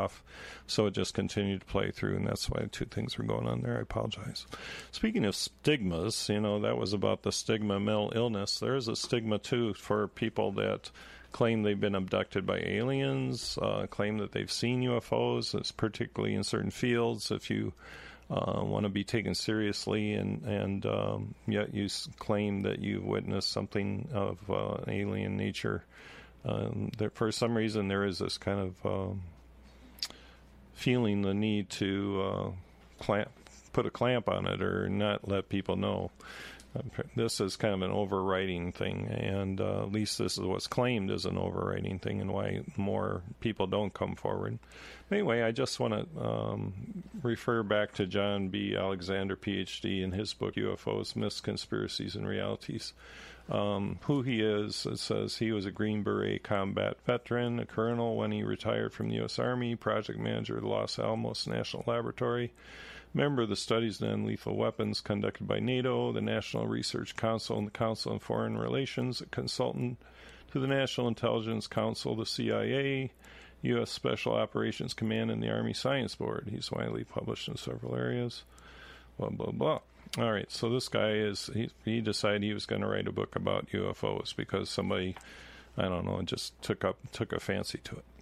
off. So it just continued to play through, and that's why two things were going on there. I apologize. Speaking of stigmas, that was about the stigma of mental illness. There is a stigma, too, for people that claim they've been abducted by aliens, claim that they've seen UFOs, it's particularly in certain fields. If you want to be taken seriously and yet you claim that you've witnessed something of alien nature, that for some reason there is this kind of feeling the need to put a clamp on it or not let people know. This is kind of an overriding thing, and at least this is what's claimed as an overriding thing and why more people don't come forward. Anyway, I just want to refer back to John B. Alexander, Ph.D., in his book, UFOs, Myths, Conspiracies, and Realities. Who he is, it says he was a Green Beret combat veteran, a colonel when he retired from the U.S. Army, project manager of the Los Alamos National Laboratory, member of the Studies on Lethal Weapons conducted by NATO, the National Research Council, and the Council on Foreign Relations, a consultant to the National Intelligence Council, the CIA, U.S. Special Operations Command, and the Army Science Board. He's widely published in several areas. Blah, blah, blah. All right, so this guy he decided he was going to write a book about UFOs because somebody, I don't know, just took a fancy to it.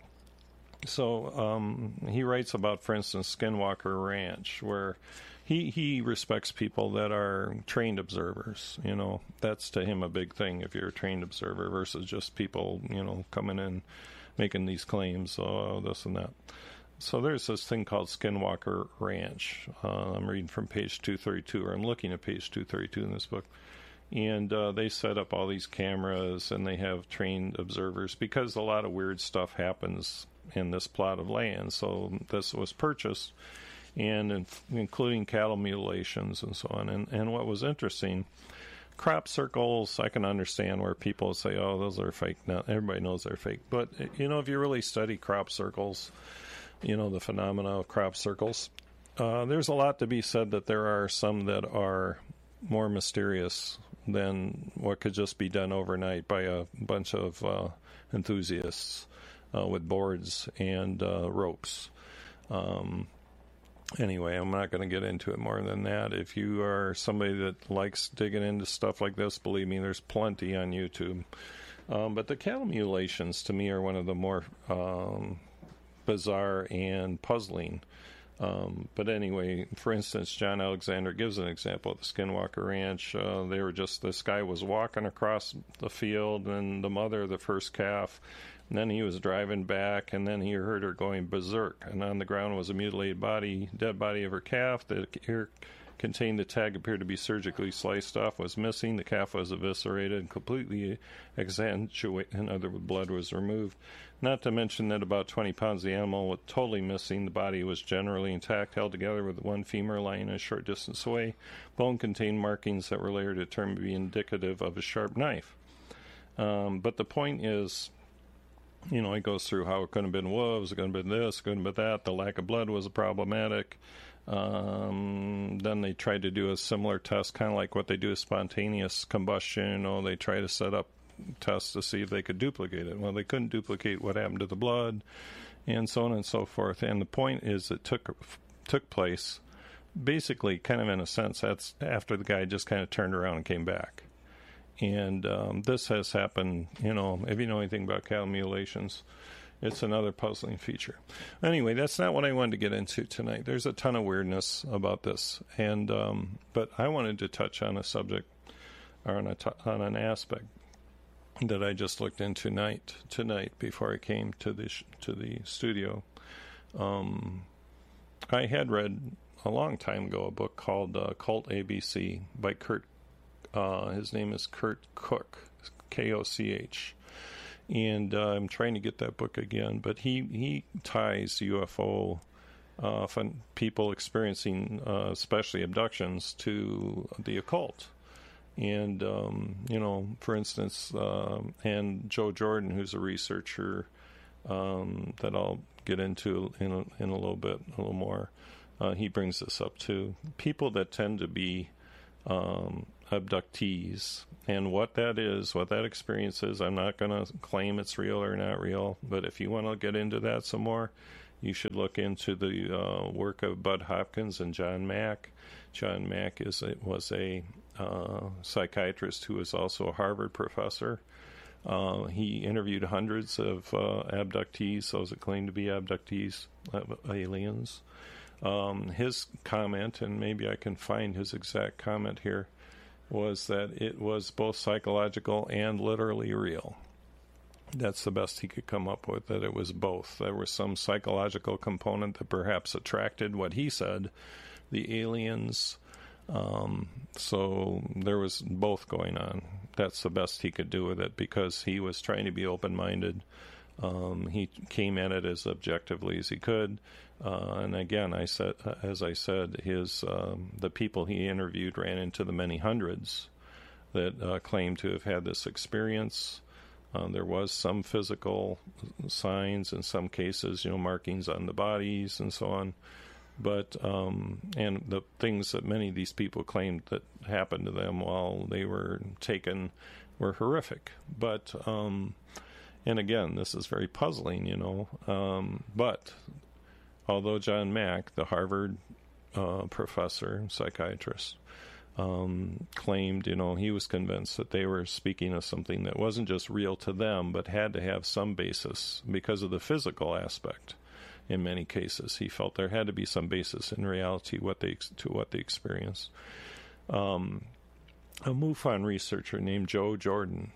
So he writes about, for instance, Skinwalker Ranch, where he respects people that are trained observers. That's to him a big thing if you're a trained observer versus just people, coming in making these claims, this and that. So there's this thing called Skinwalker Ranch. I'm reading from page 232, or I'm looking at page 232 in this book. And they set up all these cameras, and they have trained observers because a lot of weird stuff happens in this plot of land. So this was purchased, and including cattle mutilations and so on. And what was interesting, crop circles, I can understand where people say, oh, those are fake. Now, everybody knows they're fake. But, if you really study crop circles, the phenomena of crop circles, there's a lot to be said that there are some that are more mysterious than what could just be done overnight by a bunch of enthusiasts with boards and ropes. Anyway, I'm not going to get into it more than that. If you are somebody that likes digging into stuff like this, believe me, there's plenty on YouTube. But the cattle mutilations, to me, are one of the more bizarre and puzzling. But anyway, for instance, John Alexander gives an example of the Skinwalker Ranch. This guy was walking across the field, and the mother of the first calf, and then he was driving back, and then he heard her going berserk, and on the ground was a mutilated dead body of her calf. The ear contained the tag appeared to be surgically sliced off, was missing. The calf was eviscerated and completely accentuated, and other blood was removed. Not to mention that about 20 pounds of the animal was totally missing. The body was generally intact, held together with one femur lying a short distance away. Bone contained markings that were later determined to be indicative of a sharp knife. But the point is, it goes through how it could have been wolves, it could have been this, it could have been that. The lack of blood was problematic. Then they tried to do a similar test, kind of like what they do with spontaneous combustion. They try to set up tests to see if they could duplicate it. Well, they couldn't duplicate what happened to the blood, and so on and so forth. And the point is, it took place basically, kind of in a sense, that's after the guy just kind of turned around and came back. And this has happened, if you know anything about cattle mutilations, it's another puzzling feature. Anyway, that's not what I wanted to get into tonight. There's a ton of weirdness about this, and but I wanted to touch on a subject, or on an aspect that I just looked into tonight before I came to the studio. I had read a long time ago a book called Cult ABC by Kurt. His name is Kurt Koch, Koch. And I'm trying to get that book again, but he ties UFO people experiencing, especially abductions, to the occult. And for instance, and Joe Jordan, who's a researcher that I'll get into in a little more, he brings this up too. People that tend to be abductees, and what that experience is, I'm not going to claim it's real or not real, but if you want to get into that some more, You should look into the work of Bud Hopkins and John Mack. John Mack was a psychiatrist who was also a Harvard professor. He interviewed hundreds of abductees, those that claim to be abductees, aliens. His comment, and maybe I can find his exact comment here, was that it was both psychological and literally real. That's the best he could come up with, that it was both. There was some psychological component that perhaps attracted what he said, the aliens. So there was both going on. That's the best he could do with it, because he was trying to be open-minded. He came at it as objectively as he could. And again, as I said, the people he interviewed ran into the many hundreds that claimed to have had this experience. There was some physical signs in some cases, markings on the bodies and so on. But, and the things that many of these people claimed that happened to them while they were taken were horrific. But, and again, this is very puzzling, but although John Mack, the Harvard professor, psychiatrist, claimed, he was convinced that they were speaking of something that wasn't just real to them, but had to have some basis because of the physical aspect. In many cases, he felt there had to be some basis in reality to what they experienced. A MUFON researcher named Joe Jordan,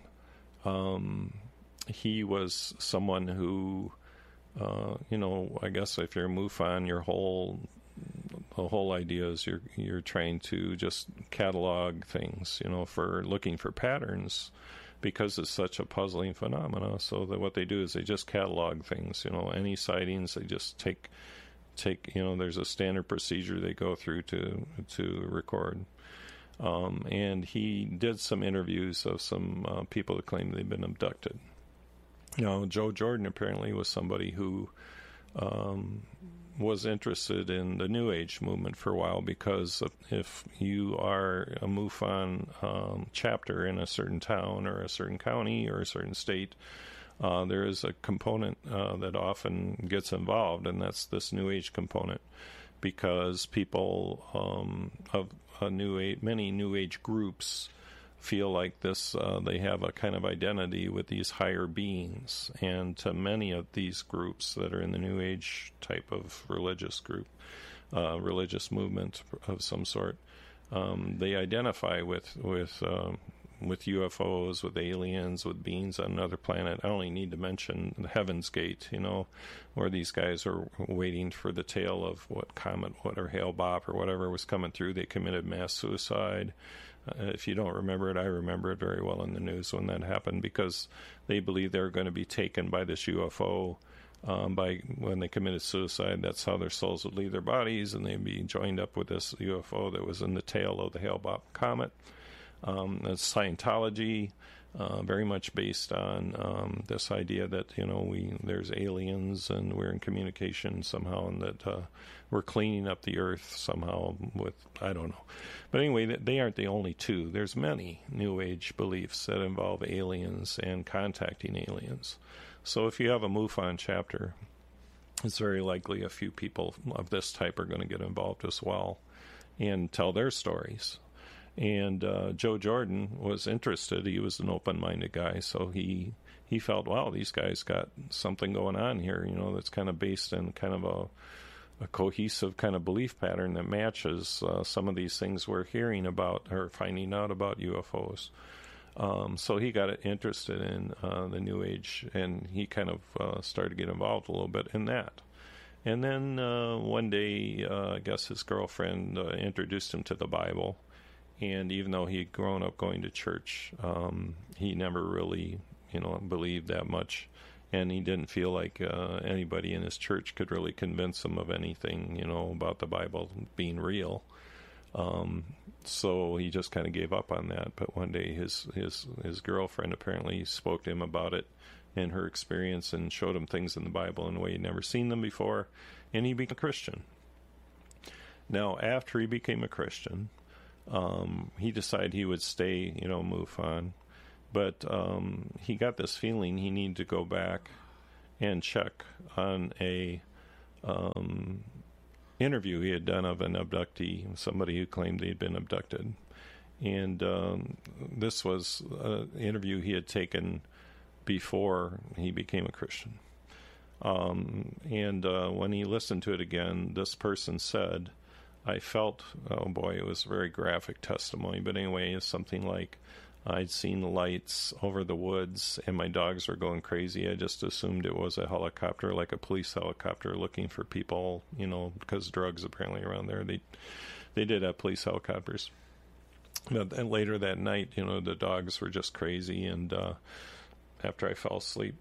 he was someone who, I guess if you're a MUFON, the whole idea is you're trying to just catalog things, for looking for patterns, because it's such a puzzling phenomena. So that what they do is they just catalog things, any sightings, they just take, there's a standard procedure they go through to record. And he did some interviews of some people that claimed they'd been abducted. Joe Jordan apparently was somebody who was interested in the New Age movement for a while, because if you are a MUFON chapter in a certain town or a certain county or a certain state, there is a component that often gets involved, and that's this New Age component, because people of many New Age groups feel like this, they have a kind of identity with these higher beings. And to many of these groups that are in the New Age type of religious group, religious movement of some sort, they identify with UFOs, with aliens, with beings on another planet. I only need to mention the Heaven's Gate, where these guys are waiting for the tail of what comet, or Hale-Bopp or whatever was coming through. They committed mass suicide. If you don't remember it, I remember it very well in the news when that happened, because they believed they were going to be taken by this UFO. When they committed suicide, that's how their souls would leave their bodies, and they'd be joined up with this UFO that was in the tail of the Hale-Bopp comet. That's Scientology, very much based on this idea that there's aliens and we're in communication somehow, and that we're cleaning up the earth somehow with, I don't know. But anyway, they aren't the only two. There's many New Age beliefs that involve aliens and contacting aliens. So if you have a MUFON chapter, it's very likely a few people of this type are going to get involved as well and tell their stories. And Joe Jordan was interested. He was an open-minded guy, so he felt, wow, these guys got something going on here, that's kind of based in kind of a cohesive kind of belief pattern that matches some of these things we're hearing about or finding out about UFOs. So he got interested in the New Age, and he kind of started to get involved a little bit in that. And then one day, I guess his girlfriend introduced him to the Bible. And even though he'd grown up going to church, he never really, believed that much. And he didn't feel like anybody in his church could really convince him of anything, about the Bible being real. So he just kind of gave up on that. But one day his girlfriend apparently spoke to him about it and her experience, and showed him things in the Bible in a way he'd never seen them before. And he became a Christian. Now, after he became a Christian, he decided he would stay, MUFON, but he got this feeling he needed to go back and check on a interview he had done of an abductee, somebody who claimed he'd been abducted. And this was an interview he had taken before he became a Christian. And when he listened to it again, this person said, I felt, oh boy, it was very graphic testimony, but anyway, it's something like, I'd seen the lights over the woods and my dogs were going crazy. I just assumed it was a helicopter, like a police helicopter looking for people, because drugs apparently around there. They did have police helicopters. But then later that night, the dogs were just crazy. And after I fell asleep,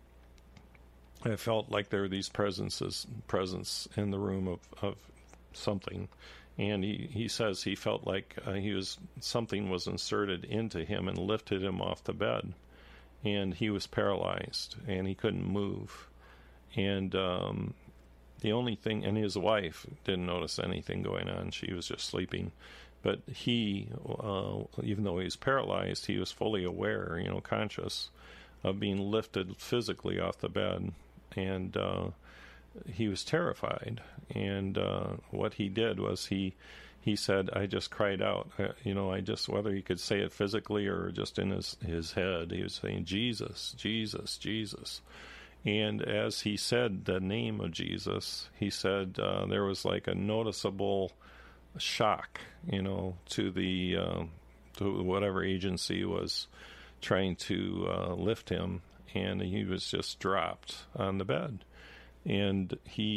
I felt like there were these presence in the room of something. And he says he felt like something was inserted into him and lifted him off the bed, and he was paralyzed and he couldn't move. And the only thing, and his wife didn't notice anything going on; she was just sleeping. But he, even though he was paralyzed, he was fully aware, conscious of being lifted physically off the bed, and he was terrified. And what he did was he said, I just cried out, whether he could say it physically or just in his head, he was saying, Jesus, Jesus, Jesus. And as he said the name of Jesus, he said there was like a noticeable shock, to the to whatever agency was trying to lift him, and he was just dropped on the bed. And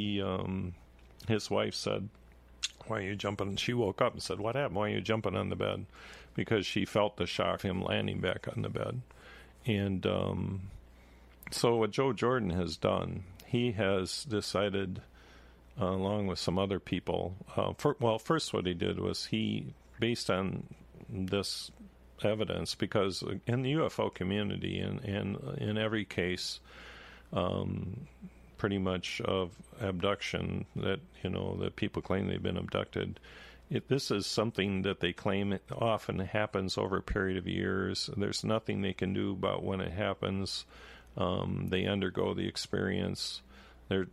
his wife said, why are you jumping? She woke up and said, what happened? Why are you jumping on the bed? Because she felt the shock of him landing back on the bed. And so what Joe Jordan has done, he has decided, along with some other people, first what he did was he, based on this evidence, because in the UFO community, and in every case, pretty much of abduction that people claim they've been abducted, this is something that they claim it often happens over a period of years. There's nothing they can do about when it happens. They undergo the experience. They're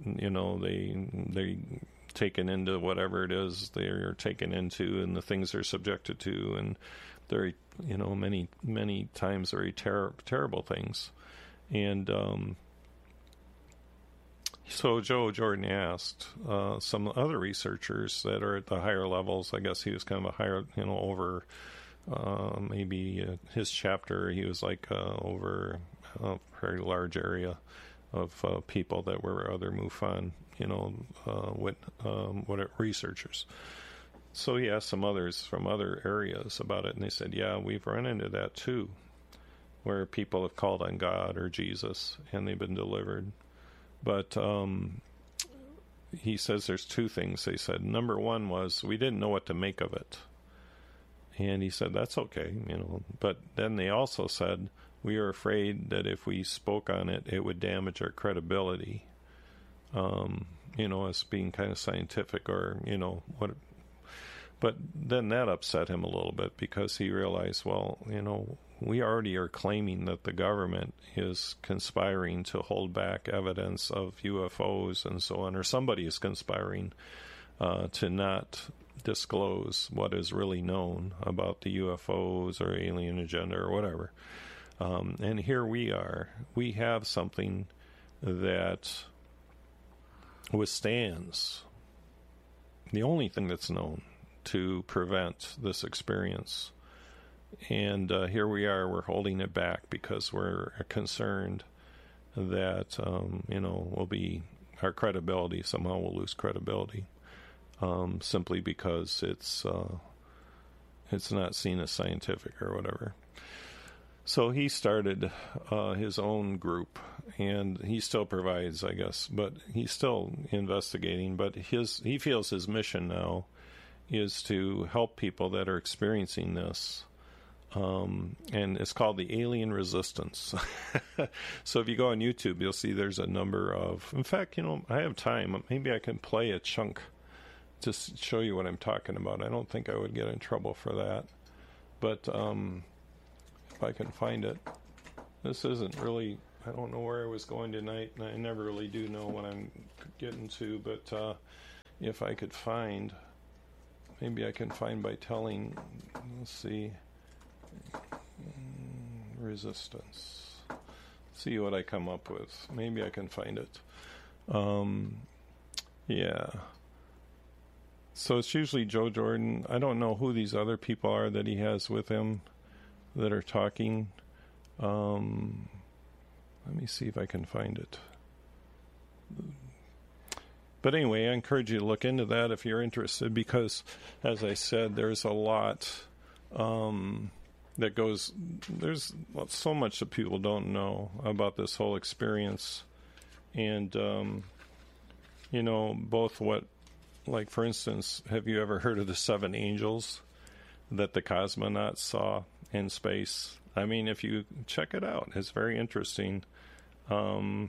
taken into whatever it is they're taken into, and the things they're subjected to, and they're many times very terrible things. And so Joe Jordan asked some other researchers that are at the higher levels. I guess he was kind of a higher, over maybe his chapter. He was like over a very large area of people that were other MUFON, researchers. So he asked some others from other areas about it, and they said, yeah, we've run into that too, where people have called on God or Jesus and they've been delivered. But he says there's two things they said. Number one was, we didn't know what to make of it. And he said, that's okay, But then they also said, we are afraid that if we spoke on it, it would damage our credibility, as being kind of scientific or, what. But then that upset him a little bit, because he realized, well, we already are claiming that the government is conspiring to hold back evidence of UFOs and so on, or somebody is conspiring to not disclose what is really known about the UFOs or alien agenda or whatever. And here we are. We have something that withstands the only thing that's known to prevent this experience. And here we are, we're holding it back because we're concerned that, our credibility, somehow we'll lose credibility, simply because it's not seen as scientific or whatever. So he started his own group, and he still provides, I guess, but he's still investigating. But he feels his mission now is to help people that are experiencing this, and it's called the Alien Resistance. So if you go on YouTube, you'll see there's a number of, in fact, I have time. Maybe I can play a chunk to show you what I'm talking about. I don't think I would get in trouble for that. But if I can find it. This isn't really I don't know where I was going tonight, and I never really do know what I'm getting to, but if I could find, maybe I can find by telling, let's see, resistance. See what I come up with. Maybe I can find it. Yeah. So it's usually Joe Jordan. I don't know who these other people are that he has with him that are talking. Let me see if I can find it. But anyway, I encourage you to look into that if you're interested, because, as I said, there's a lot that goes, there's so much that people don't know about this whole experience. And, both what, like, for instance, have you ever heard of the 7 angels that the cosmonauts saw in space? I mean, if you check it out, it's very interesting. Let's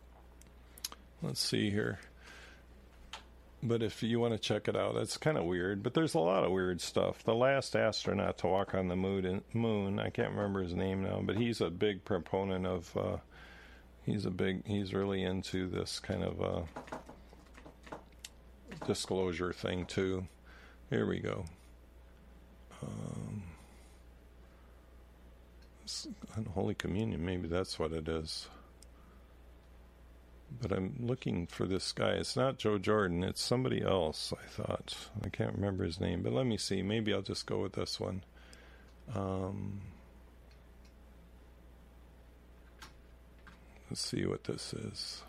see here. But if you want to check it out, it's kind of weird. But there's a lot of weird stuff. The last astronaut to walk on the moon, I can't remember his name now, but he's a big proponent of, he's really into this kind of disclosure thing too. Here we go. Holy Communion, maybe that's what it is. But I'm looking for this guy. It's not Joe Jordan. It's somebody else, I thought. I can't remember his name. But let me see. Maybe I'll just go with this one. Let's see what this is.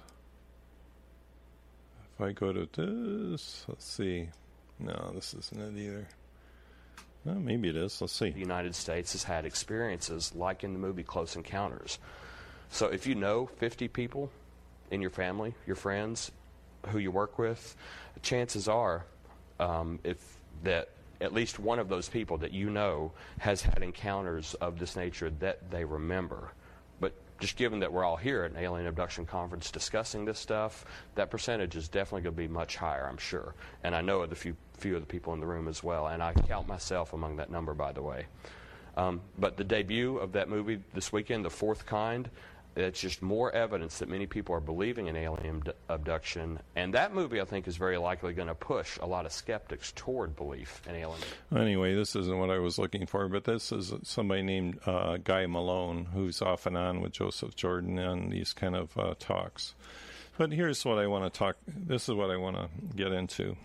If I go to this, let's see. No, this isn't it either. Well, maybe it is. Let's see. The United States has had experiences like in the movie Close Encounters. So if you know 50 people in your family, your friends, who you work with, chances are if that at least one of those people that you know has had encounters of this nature that they remember. But just given that we're all here at an alien abduction conference discussing this stuff, that percentage is definitely going to be much higher, I'm sure. And I know of the few of the people in the room as well, and I count myself among that number, by the way. But the debut of that movie this weekend, The Fourth Kind, it's just more evidence that many people are believing in alien abduction. And that movie, I think, is very likely going to push a lot of skeptics toward belief in alien. Anyway, this isn't what I was looking for, but this is somebody named Guy Malone, who's off and on with Joseph Jordan on these kind of talks. But here's what I want to talk, this is what I want to get into.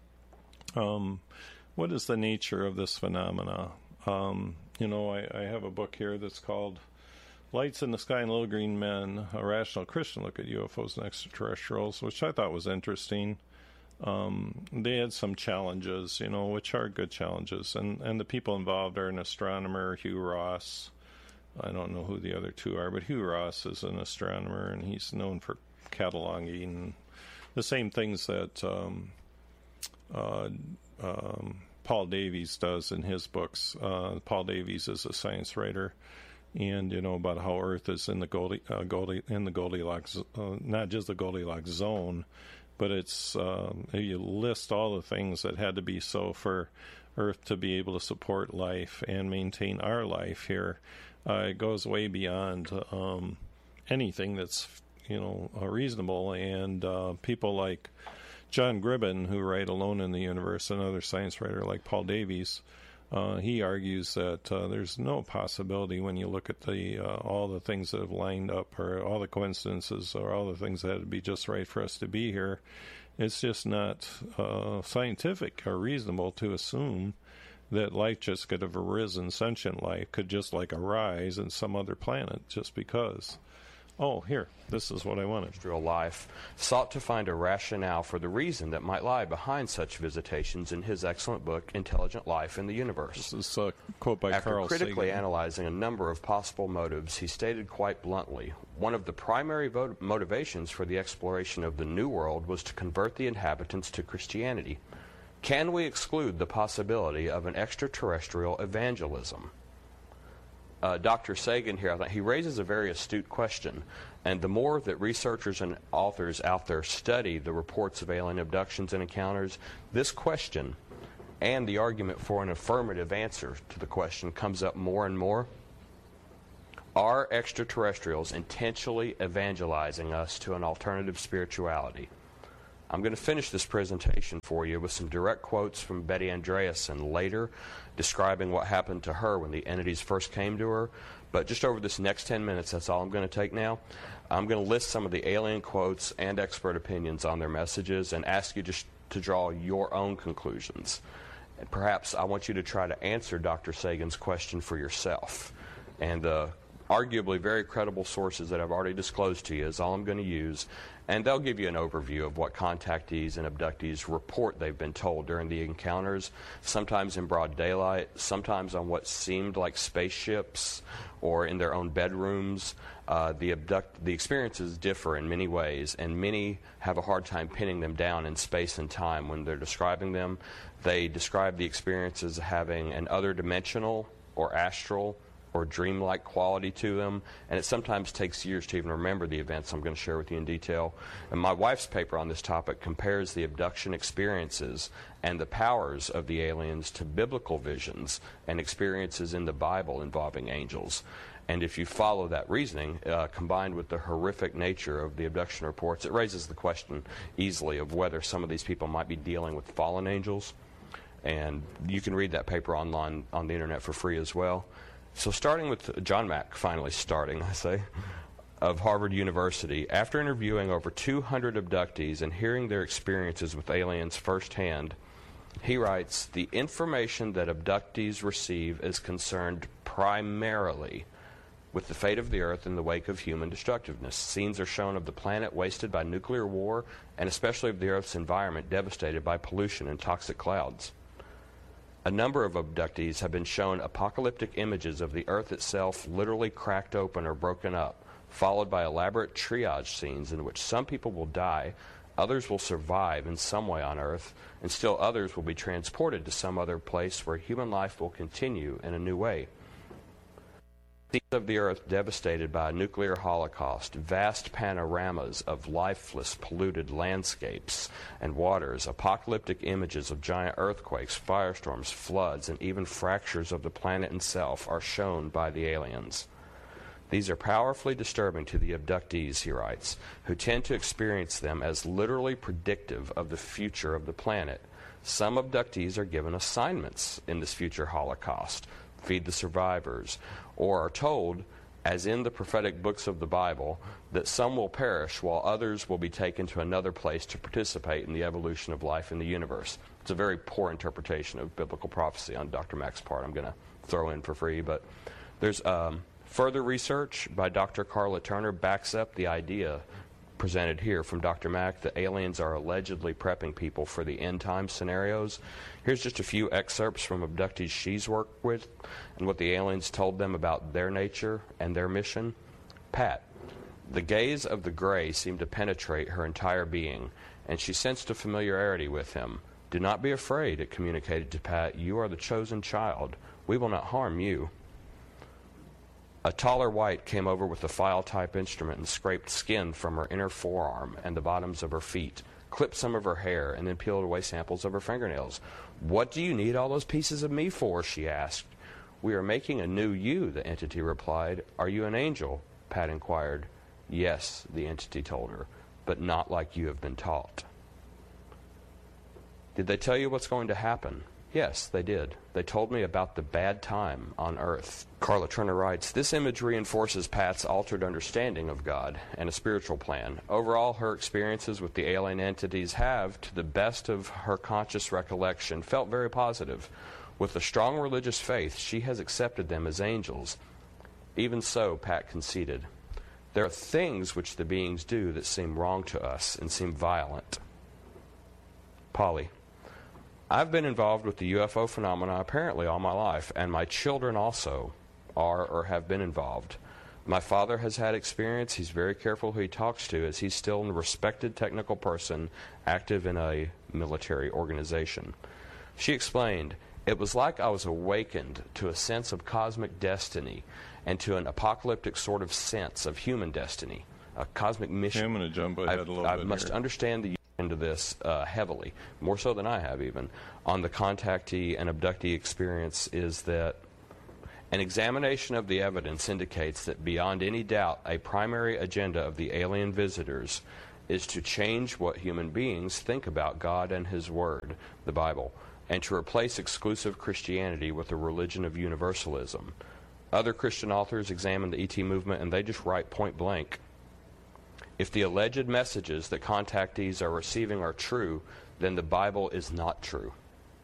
What is the nature of this phenomena? I have a book here that's called Lights in the Sky and Little Green Men, A Rational Christian Look at UFOs and Extraterrestrials, which I thought was interesting. They had some challenges, which are good challenges. And the people involved are an astronomer, Hugh Ross. I don't know who the other two are, but Hugh Ross is an astronomer, and he's known for cataloging the same things that Paul Davies does in his books. Paul Davies is a science writer. And about how Earth is in the Goldilocks, not just the Goldilocks zone, but it's you list all the things that had to be so for Earth to be able to support life and maintain our life here. It goes way beyond anything that's reasonable. And people like John Gribben, who write Alone in the Universe, another science writer like Paul Davies. He argues that there's no possibility when you look at all the things that have lined up, or all the coincidences, or all the things that would be just right for us to be here. It's just not scientific or reasonable to assume that life just could have arisen, sentient life could just arise in some other planet just because. Oh, here, this is what I wanted. Terrestrial life sought to find a rationale for the reason that might lie behind such visitations in his excellent book, Intelligent Life in the Universe. This is a quote by Carl Sagan. After critically analyzing a number of possible motives, he stated quite bluntly, one of the primary motivations for the exploration of the New World was to convert the inhabitants to Christianity. Can we exclude the possibility of an extraterrestrial evangelism? Dr. Sagan here, I think he raises a very astute question, and the more that researchers and authors out there study the reports of alien abductions and encounters, this question and the argument for an affirmative answer to the question comes up more and more. Are extraterrestrials intentionally evangelizing us to an alternative spirituality? I'm going to finish this presentation for you with some direct quotes from Betty Andreasson later, describing what happened to her when the entities first came to her. But just over this next 10 minutes, that's all I'm going to take now. I'm going to list some of the alien quotes and expert opinions on their messages and ask you just to draw your own conclusions. And perhaps I want you to try to answer Dr. Sagan's question for yourself. And arguably very credible sources that I've already disclosed to you is all I'm going to use. And they'll give you an overview of what contactees and abductees report they've been told during the encounters, sometimes in broad daylight, sometimes on what seemed like spaceships or in their own bedrooms. The experiences differ in many ways, and many have a hard time pinning them down in space and time when they're describing them. They describe the experiences as having an other dimensional or astral or dreamlike quality to them, and it sometimes takes years to even remember the events I'm going to share with you in detail. And my wife's paper on this topic compares the abduction experiences and the powers of the aliens to biblical visions and experiences in the Bible involving angels. And if you follow that reasoning, combined with the horrific nature of the abduction reports, it raises the question easily of whether some of these people might be dealing with fallen angels. And you can read that paper online on the internet for free as well. So starting with John Mack, of Harvard University, after interviewing over 200 abductees and hearing their experiences with aliens firsthand, he writes, "The information that abductees receive is concerned primarily with the fate of the Earth in the wake of human destructiveness. Scenes are shown of the planet wasted by nuclear war, and especially of the Earth's environment devastated by pollution and toxic clouds. A number of abductees have been shown apocalyptic images of the Earth itself literally cracked open or broken up, followed by elaborate triage scenes in which some people will die, others will survive in some way on Earth, and still others will be transported to some other place where human life will continue in a new way. Scenes of the Earth devastated by a nuclear holocaust, vast panoramas of lifeless, polluted landscapes and waters, apocalyptic images of giant earthquakes, firestorms, floods, and even fractures of the planet itself are shown by the aliens. These are powerfully disturbing to the abductees," he writes, "who tend to experience them as literally predictive of the future of the planet. Some abductees are given assignments in this future holocaust, feed the survivors, or are told, as in the prophetic books of the Bible, that some will perish while others will be taken to another place to participate in the evolution of life in the universe." It's a very poor interpretation of biblical prophecy on Dr. Mack's part. I'm going to throw in for free, but there's further research by Dr. Carla Turner backs up the idea presented here from Dr. Mack that aliens are allegedly prepping people for the end time scenarios. Here's just a few excerpts from abductees she's worked with and what the aliens told them about their nature and their mission. Pat, the gaze of the gray seemed to penetrate her entire being, and she sensed a familiarity with him. "Do not be afraid," it communicated to Pat. "You are the chosen child. We will not harm you." A taller white came over with a file-type instrument and scraped skin from her inner forearm and the bottoms of her feet, clipped some of her hair, and then peeled away samples of her fingernails. "What do you need all those pieces of me for?" she asked. "We are making a new you," the entity replied. "Are you an angel?" Pat inquired. "Yes," the entity told her, "but not like you have been taught." "Did they tell you what's going to happen?" "Yes, they did. They told me about the bad time on Earth." Carla Turner writes, "This image reinforces Pat's altered understanding of God and a spiritual plan. Overall, her experiences with the alien entities have, to the best of her conscious recollection, felt very positive. With a strong religious faith, she has accepted them as angels. Even so," Pat conceded, "there are things which the beings do that seem wrong to us and seem violent." Polly, "I've been involved with the UFO phenomena apparently all my life, and my children also are or have been involved. My father has had experience. He's very careful who he talks to, as he's still a respected technical person active in a military organization." She explained, "It was like I was awakened to a sense of cosmic destiny and to an apocalyptic sort of sense of human destiny, a cosmic mission." I'm going to jump ahead a little bit I must here. understand the into this heavily, more so than I have even, on the contactee and abductee experience, is that An examination of the evidence indicates that beyond any doubt, a primary agenda of the alien visitors is to change what human beings think about God and His Word, the Bible, and to replace exclusive Christianity with a religion of universalism. Other Christian authors examine the ET movement, and they just write point blank, if the alleged messages that contactees are receiving are true, then the Bible is not true.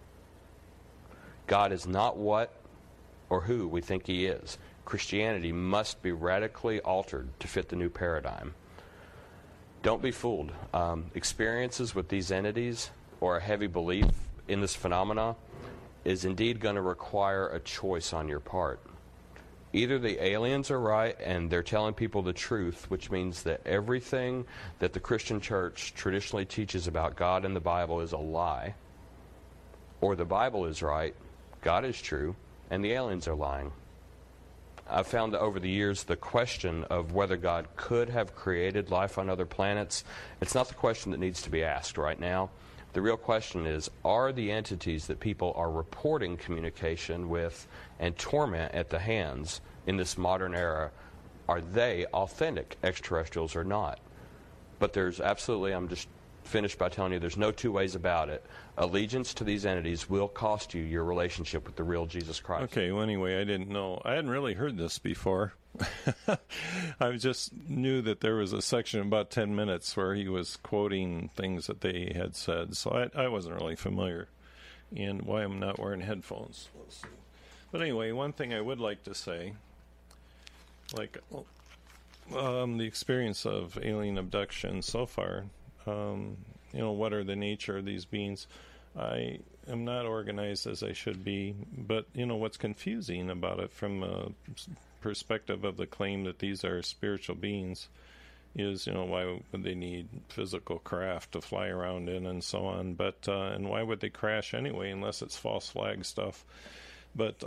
God is not what or who we think He is. Christianity must be radically altered to fit the new paradigm. Don't be fooled. Experiences with these entities or a heavy belief in this phenomena is indeed going to require a choice on your part. Either the aliens are right and they're telling people the truth, which means that everything that the Christian church traditionally teaches about God and the Bible is a lie, or the Bible is right, God is true, and the aliens are lying. I've found that over the years, the question of whether God could have created life on other planets, it's not the question that needs to be asked right now. The real question is, are the entities that people are reporting communication with and torment at the hands in this modern era, are they authentic extraterrestrials or not? But there's absolutely, I'm just finished by telling you, there's no two ways about it. Allegiance to these entities will cost you your relationship with the real Jesus Christ. Okay, well, anyway, I didn't know. I hadn't really heard this before. I just knew that there was a section about 10 minutes where he was quoting things that they had said, so I wasn't really familiar. And why I'm not wearing headphones. Let's see. But anyway, one thing I would like to say, like the experience of alien abduction so far, what are the nature of these beings? I am not organized as I should be, but, what's confusing about it from a perspective of the claim that these are spiritual beings is, why would they need physical craft to fly around in and so on, but, and why would they crash anyway unless it's false flag stuff? But,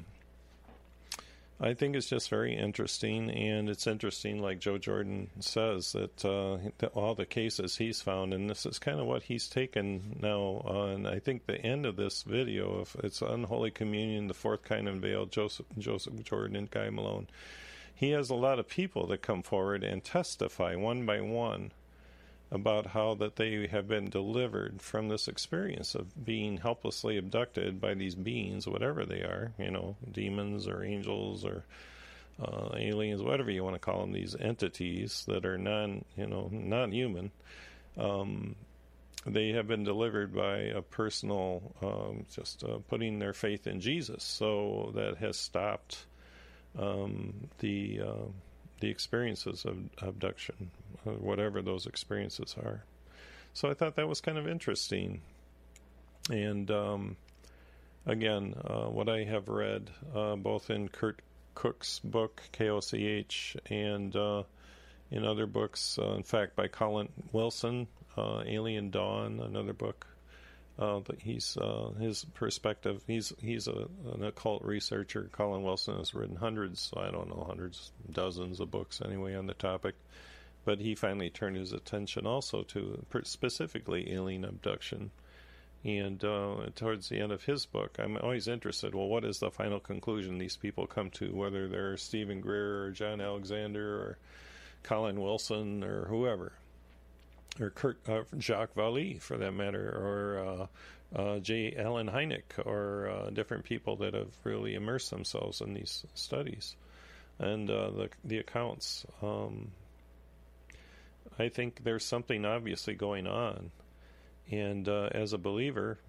I think it's just very interesting, and it's interesting, like Joe Jordan says, that all the cases he's found, and this is kind of what he's taken now on, I think, the end of this video, of it's Unholy Communion, the Fourth Kind Unveiled, Joseph Jordan and Guy Malone. He has a lot of people that come forward and testify one by one about how that they have been delivered from this experience of being helplessly abducted by these beings, whatever they are, demons or angels or aliens, whatever you want to call them, these entities that are non-human. They have been delivered by a personal, putting their faith in Jesus. So that has stopped the experiences of abduction, whatever those experiences are. So I thought that was kind of interesting. And again, what I have read, both in Kurt Cook's book, KOCH, and in other books, in fact, by Colin Wilson, Alien Dawn, another book. But he's his perspective. He's an occult researcher. Colin Wilson has written hundreds, dozens of books anyway on the topic. But he finally turned his attention also to specifically alien abduction. And towards the end of his book, I'm always interested. Well, what is the final conclusion these people come to? Whether they're Stephen Greer or John Alexander or Colin Wilson or whoever. Or Jacques Vallée, for that matter, or J. Allen Hynek, or different people that have really immersed themselves in these studies. And the accounts, I think there's something obviously going on. And as a believer,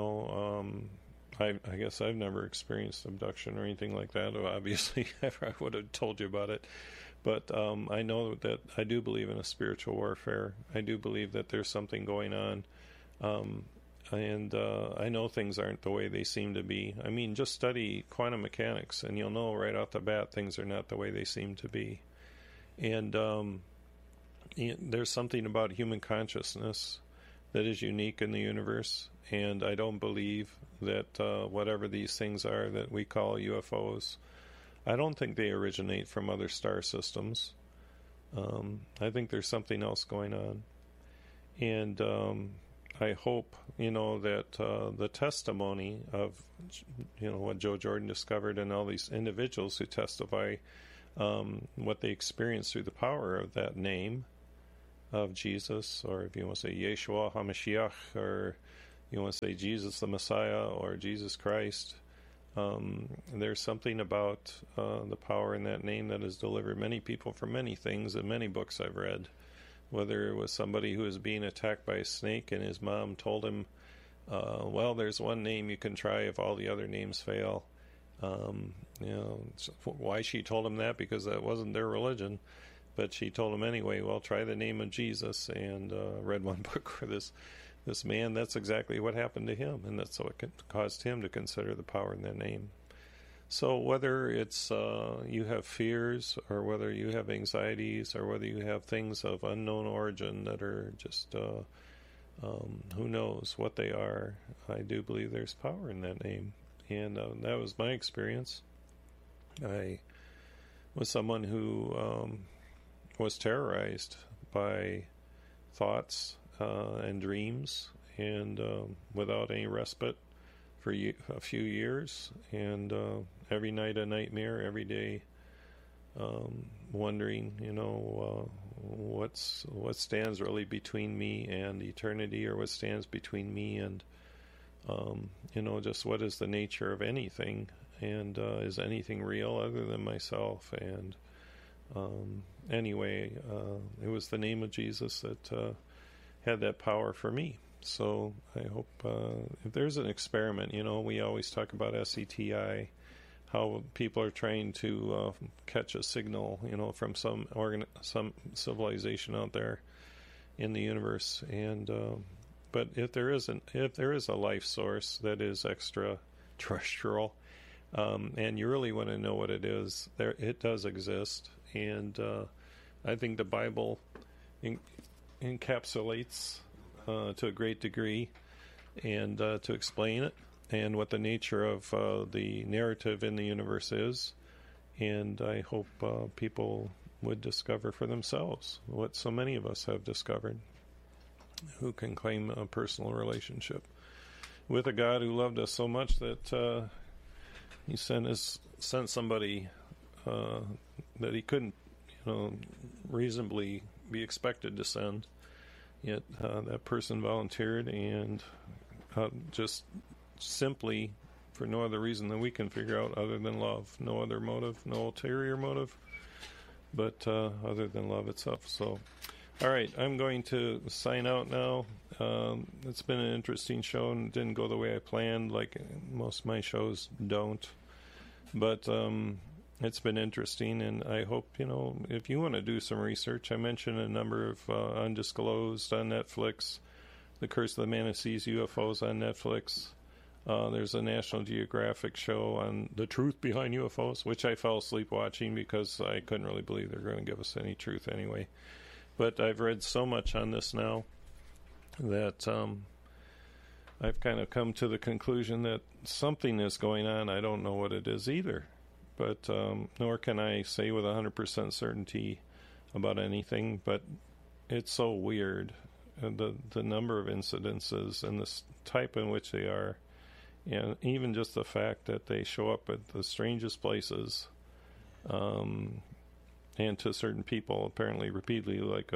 I guess I've never experienced abduction or anything like that. Obviously, I would have told you about it. But I know that I do believe in a spiritual warfare. I do believe that there's something going on. And I know things aren't the way they seem to be. I mean, just study quantum mechanics, and you'll know right off the bat things are not the way they seem to be. And there's something about human consciousness that is unique in the universe. And I don't believe that whatever these things are that we call UFOs, I don't think they originate from other star systems. I think there's something else going on. And I hope, that the testimony of, what Joe Jordan discovered and all these individuals who testify what they experienced through the power of that name of Jesus, or if you want to say Yeshua HaMashiach, or you want to say Jesus the Messiah, or Jesus Christ, there's something about the power in that name that has delivered many people from many things in many books I've read. Whether it was somebody who was being attacked by a snake and his mom told him, well, there's one name you can try if all the other names fail. Why she told him that, because that wasn't their religion. But she told him anyway, well, try the name of Jesus, and read one book where this man, that's exactly what happened to him, and that's what caused him to consider the power in that name. So whether it's you have fears, or whether you have anxieties, or whether you have things of unknown origin that are just who knows what they are, I do believe there's power in that name. And that was my experience. I was someone who was terrorized by thoughts and dreams, and without any respite for a few years, and every night a nightmare, every day wondering, what stands really between me and eternity, or what stands between me and just what is the nature of anything, and is anything real other than myself? And anyway, it was the name of Jesus that had that power for me. So I hope if there's an experiment, we always talk about SETI, how people are trying to catch a signal, from some civilization out there in the universe. And but if there is a life source that is extraterrestrial, and you really want to know what it is, it does exist. And I think the Bible encapsulates to a great degree, and to explain it, and what the nature of the narrative in the universe is. And I hope people would discover for themselves what so many of us have discovered, who can claim a personal relationship with a God who loved us so much that he sent somebody that he couldn't, reasonably be expected to send. Yet that person volunteered, and just simply for no other reason than we can figure out other than love. No other motive, no ulterior motive, but other than love itself. So, all right, I'm going to sign out now. It's been an interesting show, and it didn't go the way I planned, like most of my shows don't. But it's been interesting, and I hope, if you want to do some research, I mentioned a number of Undisclosed on Netflix, The Curse of the Man Who Sees UFOs on Netflix. There's a National Geographic show on the truth behind UFOs, which I fell asleep watching because I couldn't really believe they're going to give us any truth anyway. But I've read so much on this now that I've kind of come to the conclusion that something is going on. I don't know what it is either. But nor can I say with 100% certainty about anything. But it's so weird, the number of incidences and the type in which they are, and even just the fact that they show up at the strangest places, and to certain people apparently repeatedly, like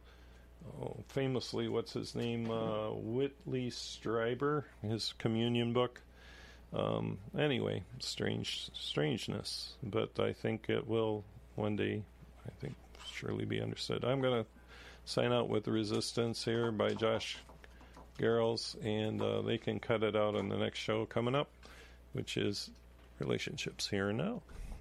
famously, what's his name, Whitley Strieber, his communion book. Anyway, strangeness, but I think it will one day, surely be understood. I'm going to sign out with Resistance here by Josh Garrels, and they can cut it out on the next show coming up, which is Relationships Here and Now.